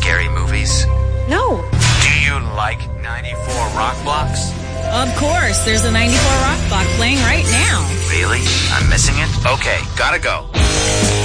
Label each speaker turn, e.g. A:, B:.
A: scary movies?
B: No.
A: Do you like 94 Rock Blocks?
C: Of course, there's a 94 Rock Block playing right now.
A: Really? I'm missing it? Okay, gotta go.